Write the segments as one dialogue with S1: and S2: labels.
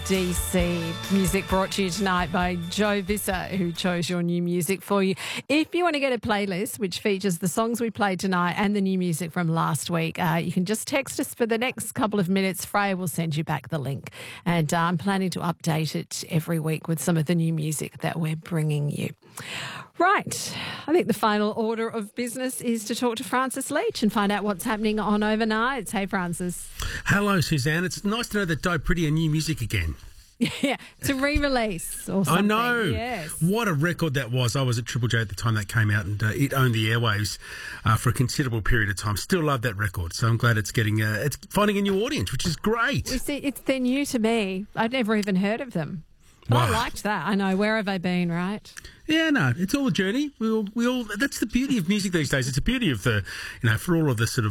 S1: DC. Music brought to you tonight by Joe Visser, who chose your new music for you. If you want to get a playlist which features the songs we played tonight and the new music from last week, you can just text us for the next couple of minutes. Freya will send you back the link. And I'm planning to update it every week with some of the new music that we're bringing you. Right. I think the final order of business is to talk to Francis Leach and find out what's happening on Overnights. Hey, Francis.
S2: Hello, Suzanne. It's nice to know that Die Pretty are new music again.
S1: Yeah, to re-release or something.
S2: I know.
S1: Yes.
S2: What a record that was. I was at Triple J at the time that came out, and it owned the airwaves for a considerable period of time. Still love that record, so I'm glad it's getting it's finding a new audience, which is great.
S1: You see, they're new to me. I'd never even heard of them. But I liked that. I know. Where have they been, right?
S2: Yeah, no, it's all a journey. We all. That's the beauty of music these days. It's the beauty of the, for all of the sort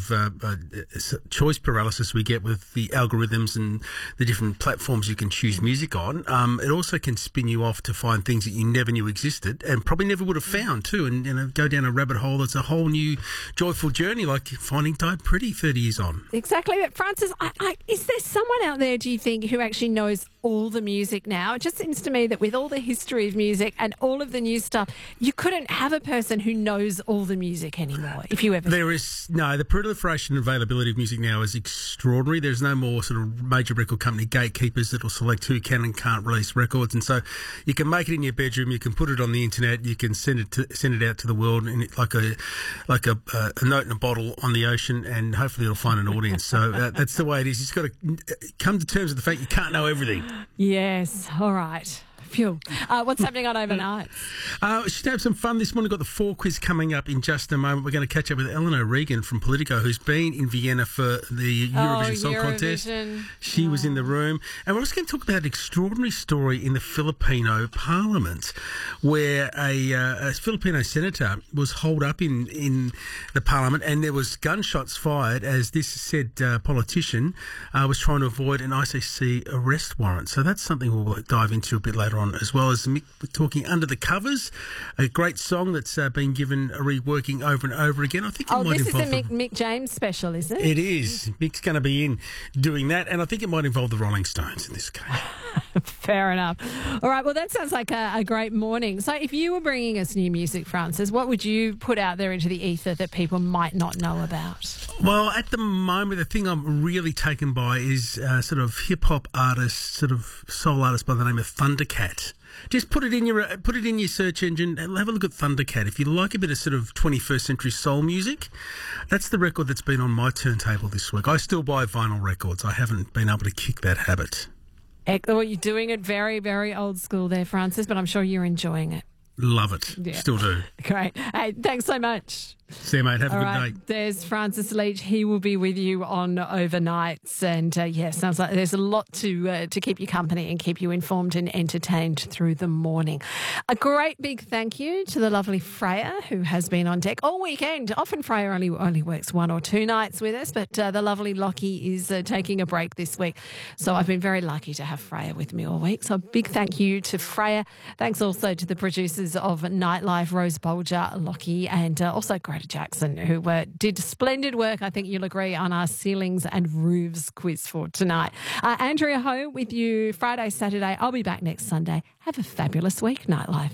S2: of choice paralysis we get with the algorithms and the different platforms you can choose music on. It also can spin you off to find things that you never knew existed and probably never would have found too. And go down a rabbit hole. It's a whole new joyful journey, like finding Die Pretty 30 years on.
S1: Exactly. But Francis, is there someone out there, do you think, who actually knows all the music now? It just seems to me that with all the history of music and all of the new stuff, you couldn't have a person who knows all the music anymore, if you ever...
S2: The proliferation and availability of music now is extraordinary. There's no more sort of major record company gatekeepers that will select who can and can't release records, and so you can make it in your bedroom, you can put it on the internet, you can send it out to the world in like a note in a bottle on the ocean, and hopefully it'll find an audience. So that's the way it is. You've got to come to terms with the fact you can't know everything.
S1: Yes, all right. Phew. What's happening on Overnight?
S2: Should have some fun this morning. We've got the 4 quiz coming up in just a moment. We're going to catch up with Eleanor Regan from Politico, who's been in Vienna for the Eurovision Song Contest. She was in the room. And we're also going to talk about an extraordinary story in the Filipino Parliament where a Filipino senator was holed up in the Parliament, and there was gunshots fired as this said politician was trying to avoid an ICC arrest warrant. So that's something we'll dive into a bit later on, as well as Mick talking Under the Covers, a great song that's been given a reworking over and over again. I think
S1: this is a Mick James special, is it?
S2: It is. Mick's going to be in doing that, and I think it might involve the Rolling Stones in this case.
S1: Fair enough. All right, well, that sounds like a great morning. So if you were bringing us new music, Francis, what would you put out there into the ether that people might not know about?
S2: Well, at the moment, the thing I'm really taken by is sort of hip-hop artists, sort of soul artists by the name of Thundercat. Just put it in your search engine and have a look at Thundercat. If you like a bit of sort of 21st century soul music, that's the record that's been on my turntable this week. I still buy vinyl records. I haven't been able to kick that habit.
S1: Well, you're doing it very, very old school there, Francis, but I'm sure you're enjoying it.
S2: Love it. Yeah. Still do.
S1: Great. Hey, thanks so much.
S2: See you, mate. Have a good day.
S1: There's Francis Leach. He will be with you on Overnights. And, sounds like there's a lot to keep you company and keep you informed and entertained through the morning. A great big thank you to the lovely Freya, who has been on deck all weekend. Often Freya only works 1 or 2 nights with us, but the lovely Lockie is taking a break this week. So I've been very lucky to have Freya with me all week. So a big thank you to Freya. Thanks also to the producers of Nightlife, Rose Bolger, Lockie, and also Greta Jackson, who did splendid work, I think you'll agree, on our ceilings and roofs quiz for tonight. Andrea Ho with you Friday, Saturday. I'll be back next Sunday. Have a fabulous week, Nightlife.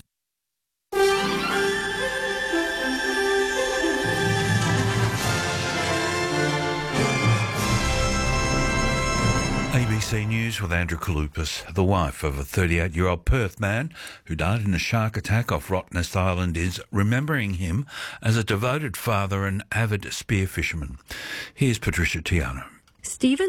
S3: ABC News with Andrew Kalupas. The wife of a 38-year-old Perth man who died in a shark attack off Rottnest Island is remembering him as a devoted father and avid spear fisherman. Here's Patricia Tiano.
S4: Stephen